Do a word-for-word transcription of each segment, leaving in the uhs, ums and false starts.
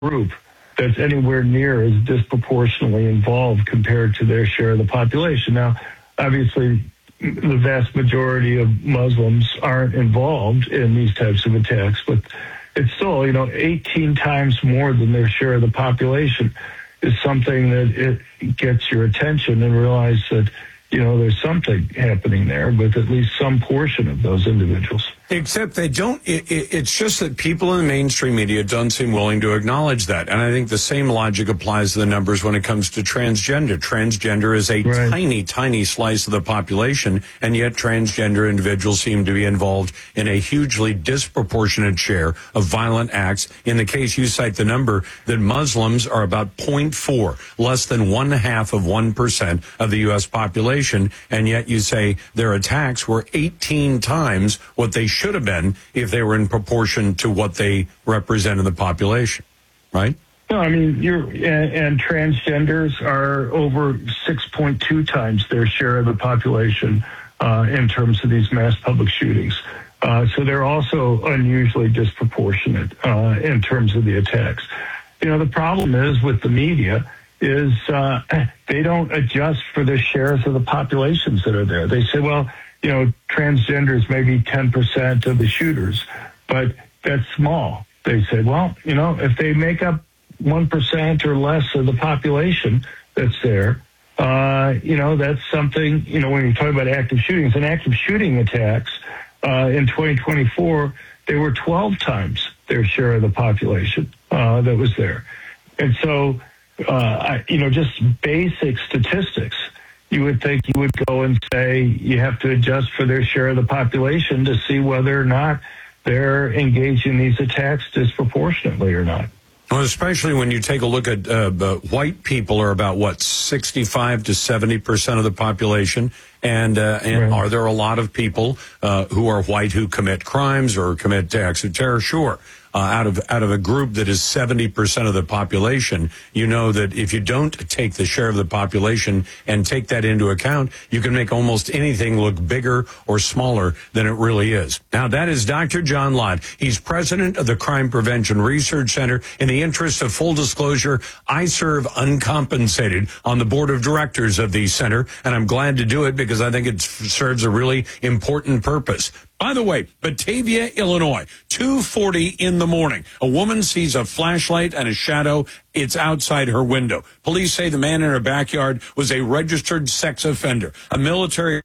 group that's anywhere near as disproportionately involved compared to their share of the population. Now, obviously, the vast majority of Muslims aren't involved in these types of attacks, but it's still, you know, eighteen times more than their share of the population is something that it gets your attention and realize that, you know, there's something happening there with at least some portion of those individuals. Except they don't, it, it, it's just that people in the mainstream media don't seem willing to acknowledge that. And I think the same logic applies to the numbers when it comes to transgender. Transgender is a Right. tiny, tiny slice of the population, and yet transgender individuals seem to be involved in a hugely disproportionate share of violent acts. In the case you cite the number that Muslims are about zero point four, less than one half of one percent of the U S population, and yet you say their attacks were eighteen times what they should have been if they were in proportion to what they represent in the population, right? No, I mean, you're, and, and transgenders are over six point two times their share of the population uh, in terms of these mass public shootings. Uh, so they're also unusually disproportionate uh, in terms of the attacks. You know, the problem is with the media is uh, they don't adjust for the shares of the populations that are there. They say, well, you know, transgenders may be ten percent of the shooters, but that's small. They say, well, you know, if they make up one percent or less of the population that's there, uh, you know, that's something, you know, when you're talking about active shootings and active shooting attacks uh, in twenty twenty-four, they were twelve times their share of the population uh, that was there. And so, uh, I, you know, just basic statistics, you would think you would go and say you have to adjust for their share of the population to see whether or not they're engaged in these attacks disproportionately or not. Well, especially when you take a look at uh, white people are about, what, sixty-five to seventy percent of the population. And, uh, and Right. are there a lot of people uh, who are white who commit crimes or commit acts of terror? Sure. Uh, out of out of a group that is seventy percent of the population, you know that if you don't take the share of the population and take that into account, you can make almost anything look bigger or smaller than it really is. Now, that is Doctor John Lott. He's president of the Crime Prevention Research Center. In the interest of full disclosure, I serve uncompensated on the board of directors of the center, and I'm glad to do it because I think it serves a really important purpose. By the way, Batavia, Illinois, two forty in the morning. A woman sees a flashlight and a shadow. It's outside her window. Police say the man in her backyard was a registered sex offender, a military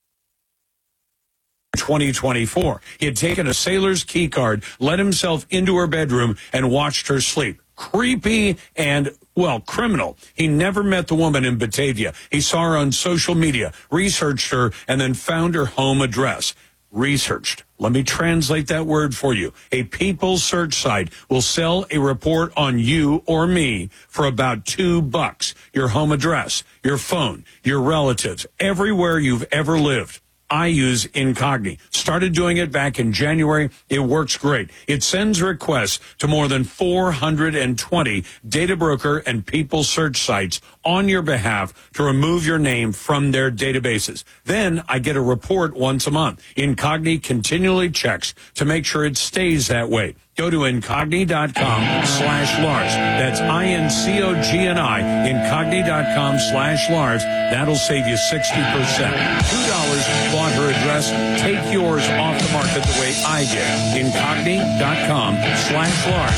twenty twenty-four. He had taken a sailor's key card, let himself into her bedroom, and watched her sleep. Creepy and, well, criminal. He never met the woman in Batavia. He saw her on social media, researched her, and then found her home address. Researched. Let me translate that word for you. A people search site will sell a report on you or me for about two bucks. Your home address, your phone, your relatives, everywhere you've ever lived. I use Incogni. Started doing it back in January. It works great. It sends requests to more than four hundred twenty data broker and people search sites on your behalf to remove your name from their databases. Then I get a report once a month. Incogni continually checks to make sure it stays that way. Go to Incogni.com slash Lars. That's I N C O G N I, Incogni.com slash Lars. That'll save you sixty percent. two dollars bought her address. Take yours off the market the way I did. Incogni.com slash Lars.